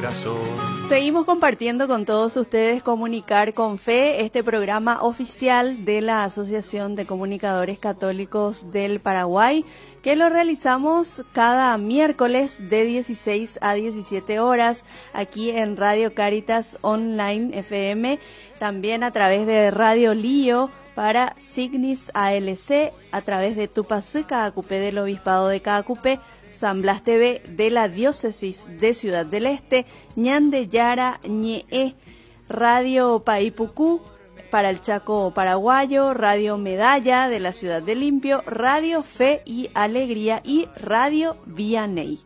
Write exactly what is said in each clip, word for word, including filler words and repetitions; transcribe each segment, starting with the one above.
corazón. Seguimos compartiendo con todos ustedes Comunicar con Fe, este programa oficial de la Asociación de Comunicadores Católicos del Paraguay, que lo realizamos cada miércoles de dieciséis a diecisiete horas aquí en Radio Cáritas Online F M, también a través de Radio Lío para Signis A L C, a través de Tupacú Caacupé del Obispado de Caacupé, San Blas T V de la Diócesis de Ciudad del Este, Ñande Yara Ñeé, Radio Paipucú para el Chaco paraguayo, Radio Medalla de la Ciudad de Limpio, Radio Fe y Alegría y Radio Vianey.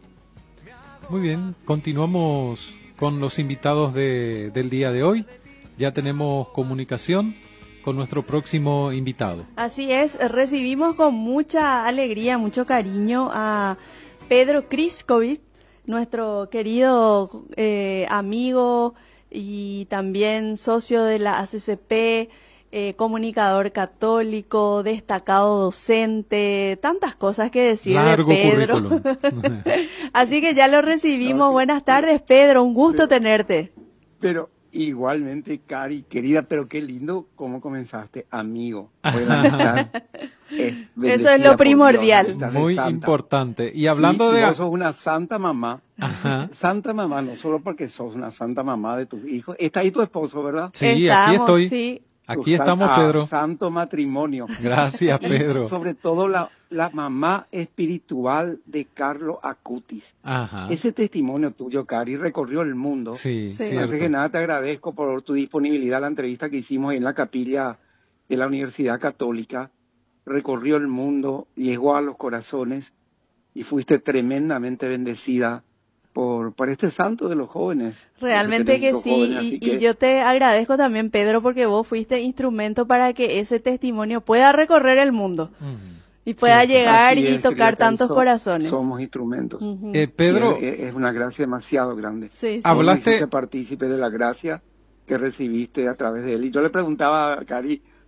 Muy bien, continuamos con los invitados de, del día de hoy. Ya tenemos comunicación con nuestro próximo invitado. Así es, recibimos con mucha alegría, mucho cariño a Pedro Kriskovic, nuestro querido eh, amigo y también socio de la A C C P, eh, comunicador católico, destacado docente, tantas cosas que decir Largo de Pedro. currículum. Así que ya lo recibimos. Buenas tardes, Pedro, un gusto pero, tenerte. Pero igualmente, Cari, querida, pero qué lindo cómo comenzaste, amigo. La amistad es Eso es lo primordial. Dios, muy santa. Importante. Y hablando sí, de... y vos sos una santa mamá. Ajá. Santa mamá, no solo porque sos una santa mamá de tus hijos. Está ahí tu esposo, ¿verdad? Sí, Estamos, aquí estoy. sí. Aquí Tu estamos, san- Pedro. ah, santo matrimonio. Gracias, Pedro. Y sobre todo la, la mamá espiritual de Carlos Acutis. Ajá. Ese testimonio tuyo, Cari, recorrió el mundo. Sí, Sí. cierto. Antes que nada te agradezco por tu disponibilidad a la entrevista que hicimos en la capilla de la Universidad Católica. Recorrió el mundo, llegó a los corazones y fuiste tremendamente bendecida por, por este santo de los jóvenes. Realmente Porque que tenés sí, hijos jóvenes, y, así y que- yo te agradezco también, Pedro, porque vos fuiste instrumento para que ese testimonio pueda recorrer el mundo Mm. y pueda Cierto. llegar Así y es, tocar querida Cari, tantos so- corazones. Somos instrumentos. Ujú. Eh, Pedro, Y es, es una gracia demasiado grande. Sí, sí. Habla- Hablaste- Hiciste partícipe de la gracia que recibiste a través de él. Y yo le preguntaba a Cari,